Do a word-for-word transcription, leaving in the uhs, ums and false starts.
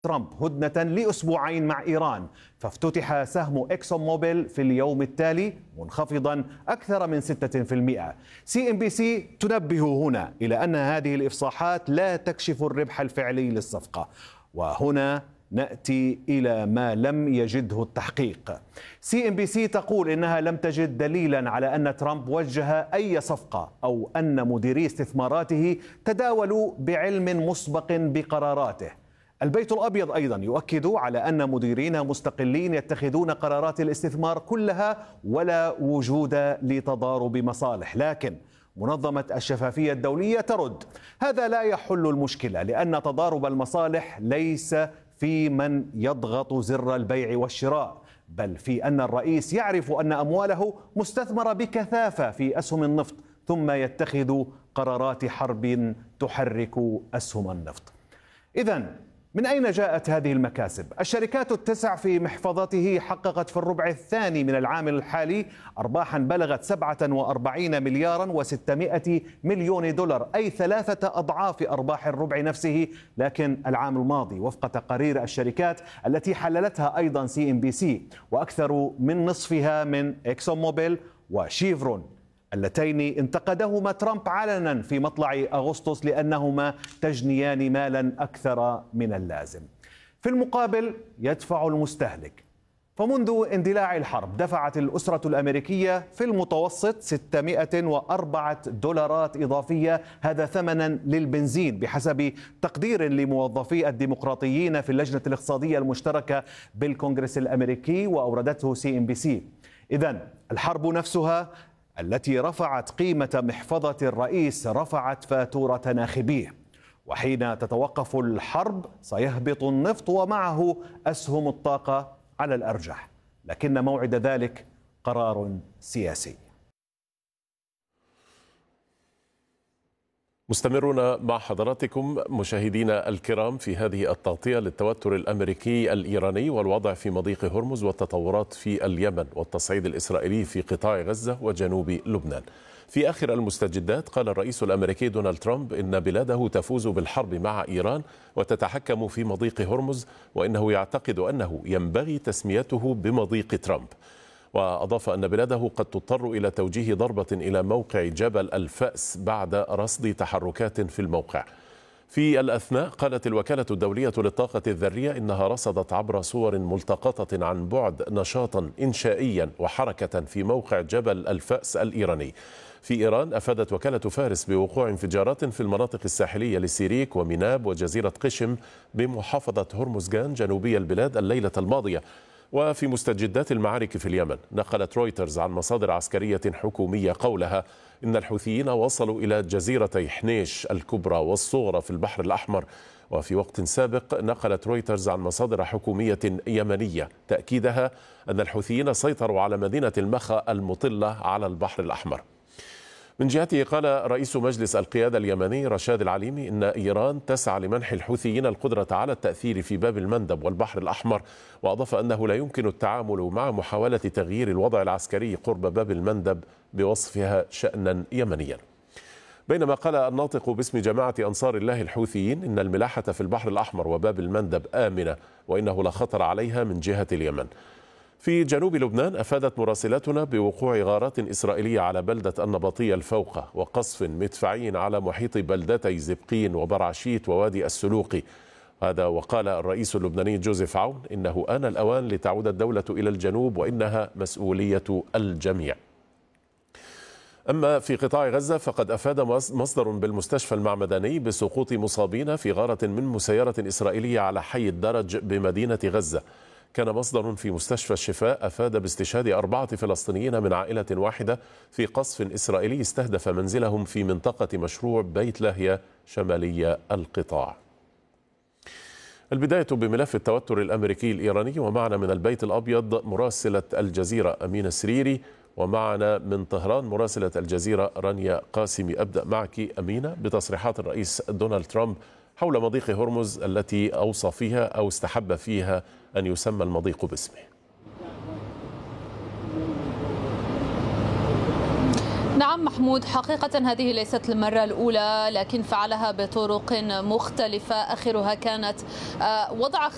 ترامب هدنة لأسبوعين مع إيران، فافتتح سهم إكسون موبيل في اليوم التالي منخفضا أكثر من ستة بالمئة. سي إم بي سي تنبه هنا إلى أن هذه الإفصاحات لا تكشف الربح الفعلي للصفقة، وهنا نأتي إلى ما لم يجده التحقيق. سي إم بي سي تقول إنها لم تجد دليلا على أن ترامب وجه أي صفقة أو أن مديري استثماراته تداولوا بعلم مسبق بقراراته. البيت الأبيض أيضا يؤكد على أن مديرين مستقلين يتخذون قرارات الاستثمار كلها ولا وجود لتضارب مصالح، لكن منظمة الشفافية الدولية ترد هذا لا يحل المشكلة، لأن تضارب المصالح ليس في من يضغط زر البيع والشراء، بل في أن الرئيس يعرف أن أمواله مستثمرة بكثافة في أسهم النفط ثم يتخذ قرارات حرب تحرك أسهم النفط. إذن من أين جاءت هذه المكاسب؟ الشركات التسع في محفظته حققت في الربع الثاني من العام الحالي أرباحا بلغت سبعة وأربعين مليارا وستمائة مليون دولار، أي ثلاثة أضعاف أرباح الربع نفسه لكن العام الماضي، وفق تقارير الشركات التي حللتها أيضا سي إم بي سي، وأكثر من نصفها من إكسون موبيل وشيفرون اللتين انتقدهما ترامب علنا في مطلع أغسطس لأنهما تجنيان مالا أكثر من اللازم. في المقابل يدفع المستهلك، فمنذ اندلاع الحرب دفعت الأسرة الأمريكية في المتوسط ستمائة وأربعة دولارات إضافية، هذا ثمنا للبنزين بحسب تقدير لموظفي الديمقراطيين في اللجنة الاقتصادية المشتركة بالكونغرس الأمريكي وأوردته سي إم بي سي. إذن الحرب نفسها التي رفعت قيمة محفظة الرئيس رفعت فاتورة ناخبيه، وحين تتوقف الحرب سيهبط النفط ومعه أسهم الطاقة على الأرجح، لكن موعد ذلك قرار سياسي. مستمرون مع حضراتكم مشاهدينا الكرام في هذه التغطية للتوتر الأمريكي الإيراني والوضع في مضيق هرمز والتطورات في اليمن والتصعيد الإسرائيلي في قطاع غزة وجنوب لبنان. في آخر المستجدات قال الرئيس الأمريكي دونالد ترامب إن بلاده تفوز بالحرب مع إيران وتتحكم في مضيق هرمز، وإنه يعتقد أنه ينبغي تسميته بمضيق ترامب. وأضاف أن بلاده قد تضطر إلى توجيه ضربة إلى موقع جبل الفأس بعد رصد تحركات في الموقع. في الأثناء قالت الوكالة الدولية للطاقة الذرية إنها رصدت عبر صور ملتقطة عن بعد نشاطا إنشائيا وحركة في موقع جبل الفأس الإيراني. في إيران أفادت وكالة فارس بوقوع انفجارات في المناطق الساحلية لسيريك وميناب وجزيرة قشم بمحافظة هرمزغان جنوبي البلاد الليلة الماضية. وفي مستجدات المعارك في اليمن نقلت رويترز عن مصادر عسكرية حكومية قولها إن الحوثيين وصلوا إلى جزيرتي حنيش الكبرى والصغرى في البحر الأحمر. وفي وقت سابق نقلت رويترز عن مصادر حكومية يمنية تأكيدها أن الحوثيين سيطروا على مدينة المخا المطلة على البحر الأحمر. من جهته قال رئيس مجلس القيادة اليمني رشاد العليمي إن إيران تسعى لمنح الحوثيين القدرة على التأثير في باب المندب والبحر الأحمر، وأضاف أنه لا يمكن التعامل مع محاولة تغيير الوضع العسكري قرب باب المندب بوصفها شأنا يمنيا. بينما قال الناطق باسم جماعة أنصار الله الحوثيين إن الملاحة في البحر الأحمر وباب المندب آمنة وإنه لا خطر عليها من جهة اليمن. في جنوب لبنان أفادت مراسلتنا بوقوع غارات إسرائيلية على بلدة النبطية الفوقة وقصف مدفعي على محيط بلدتي زبقين وبرعشيت ووادي السلوقي. هذا وقال الرئيس اللبناني جوزيف عون إنه آن الأوان لتعود الدولة إلى الجنوب وإنها مسؤولية الجميع. أما في قطاع غزة فقد أفاد مصدر بالمستشفى المعمداني بسقوط مصابين في غارة من مسيرة إسرائيلية على حي الدرج بمدينة غزة. كان مصدر في مستشفى الشفاء أفاد باستشهاد أربعة فلسطينيين من عائلة واحدة في قصف إسرائيلي استهدف منزلهم في منطقة مشروع بيت لاهيا شمالي القطاع. البداية بملف التوتر الأمريكي الإيراني، ومعنا من البيت الأبيض مراسلة الجزيرة أمينة سريري، ومعنا من طهران مراسلة الجزيرة رانيا قاسمي. أبدأ معك أمينة بتصريحات الرئيس دونالد ترامب حول مضيق هرمز التي أوصى فيها أو استحب فيها أن يسمى المضيق باسمه. نعم محمود، حقيقة هذه ليست المرة الأولى، لكن فعلها بطرق مختلفة. آخرها كانت وضع